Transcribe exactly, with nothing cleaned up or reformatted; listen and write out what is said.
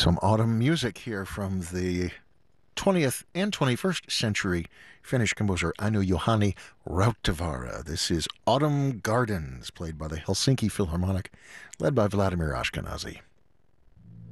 Some autumn music here from the twentieth and twenty-first century Finnish composer Aino Johanni Rautavaara. This is Autumn Gardens, played by the Helsinki Philharmonic, led by Vladimir Ashkenazy.